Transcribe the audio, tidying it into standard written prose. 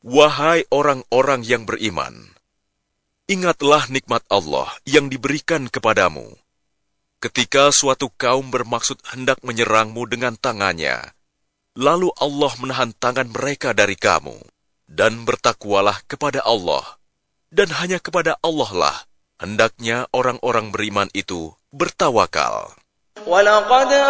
Wahai orang-orang yang beriman, ingatlah nikmat Allah yang diberikan kepadamu. Ketika suatu kaum bermaksud hendak menyerangmu dengan tangannya, lalu Allah menahan tangan mereka dari kamu. Dan bertakwalah kepada Allah, dan hanya kepada Allah lah hendaknya orang-orang beriman itu bertawakal.